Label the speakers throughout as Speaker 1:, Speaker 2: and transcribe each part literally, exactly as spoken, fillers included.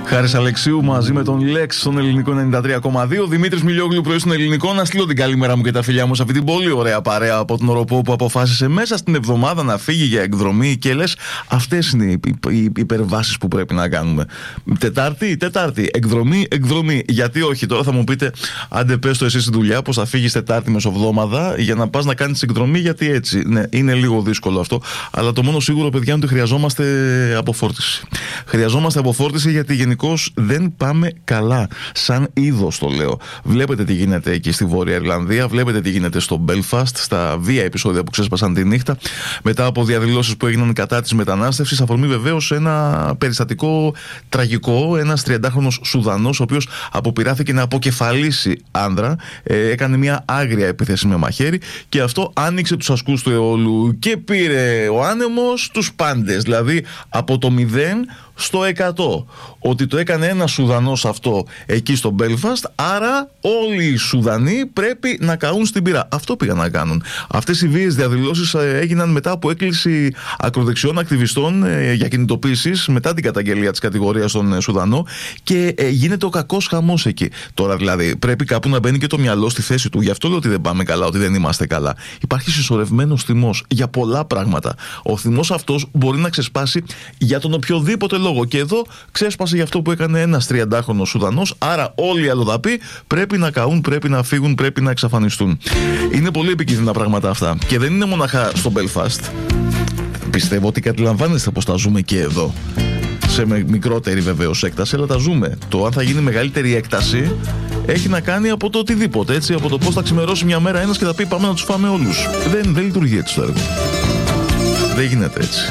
Speaker 1: Χάρης Αλεξίου μαζί με τον Λέξ στον Ελληνικό ενενήντα τρία κόμμα δύο. Δημήτρης Μιλιόγλου, πρωί στον Ελληνικό. Να στείλω την καλημέρα μου και τα φιλιά μου σε αυτή την πολύ ωραία παρέα από τον Οροπό που αποφάσισε μέσα στην εβδομάδα να φύγει για εκδρομή. Και λες, αυτές είναι οι, οι, οι υπερβάσεις που πρέπει να κάνουμε. Τετάρτη, Τετάρτη, εκδρομή, εκδρομή. Γιατί όχι, τώρα θα μου πείτε, άντε πες το εσύ στη δουλειά, πως θα φύγεις Τετάρτη μεσοβδόμαδα για να πας να κάνεις εκδρομή, γιατί έτσι. Ναι, είναι λίγο δύσκολο αυτό. Αλλά το μόνο σίγουρο, παιδιά, είναι ότι χρειαζόμαστε αποφόρτιση. Χρειαζόμαστε αποφόρτιση γιατί γενικώς δεν πάμε καλά. Σαν είδος το λέω. Βλέπετε τι γίνεται εκεί στη Βόρεια Ιρλανδία, βλέπετε τι γίνεται στο Belfast, στα βία επεισόδια που ξέσπασαν τη νύχτα, μετά από διαδηλώσεις που έγιναν κατά της μετανάστευσης. Αφορμή βεβαίως ένα περιστατικό τραγικό. Ένας τριαντάχρονος Σουδανός, ο οποίος αποπειράθηκε να αποκεφαλίσει άνδρα, ε, έκανε μια άγρια επίθεση με μαχαίρι και αυτό άνοιξε τους ασκούς του αιώλου και πήρε ο άνεμος τους πάντες. Δηλαδή από το μηδέν στο εκατό. Ότι το έκανε ένας Σουδανός αυτό εκεί στο Belfast, άρα όλοι οι Σουδανοί πρέπει να καούν στην πυρά. Αυτό πήγαν να κάνουν. Αυτές οι βίαιες διαδηλώσεις έγιναν μετά από έκκληση ακροδεξιών ακτιβιστών ε, για κινητοποίησεις μετά την καταγγελία της κατηγορίας στον Σουδανό και ε, γίνεται ο κακός χαμός εκεί. Τώρα δηλαδή πρέπει κάπου να μπαίνει και το μυαλό στη θέση του. Γι' αυτό λέω ότι δεν πάμε καλά, ότι δεν είμαστε καλά. Υπάρχει συσσωρευμένος θυμός για πολλά πράγματα. Ο θυμός αυτός μπορεί να ξεσπάσει για τον οποιοδήποτε λόγο. Και εδώ ξέσπασε για αυτό που έκανε ένας τριαντάχρονος Σουδανός. Άρα όλοι οι αλλοδαποί πρέπει να καούν, πρέπει να φύγουν, πρέπει να εξαφανιστούν. Είναι πολύ επικίνδυνα πράγματα αυτά. Και δεν είναι μοναχά στο Belfast. Πιστεύω ότι καταλαβαίνετε πως τα ζούμε και εδώ. Σε μικρότερη βεβαίως έκταση, αλλά τα ζούμε. Το αν θα γίνει μεγαλύτερη έκταση έχει να κάνει από το οτιδήποτε. Έτσι, από το πώς θα ξημερώσει μια μέρα ένας και θα πει πάμε να τους φάμε όλους. Δεν, δεν λειτουργεί έτσι το έργο. Δεν γίνεται έτσι.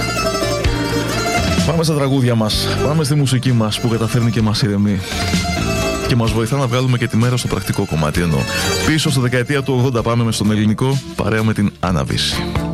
Speaker 1: Πάμε στα τραγούδια μας, πάμε στη μουσική μας που καταφέρνει και μας ηρεμεί και μας βοηθά να βγάλουμε και τη μέρα στο πρακτικό κομμάτι. Ενώ πίσω στη δεκαετία του ογδόντα πάμε με στον Ελληνικό, παρέα με την Άννα Βύση.